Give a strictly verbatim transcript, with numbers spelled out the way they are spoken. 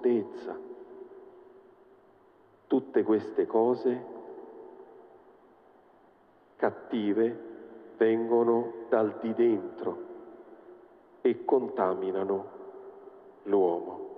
tristezza. Tutte queste cose cattive vengono dal di dentro e contaminano l'uomo.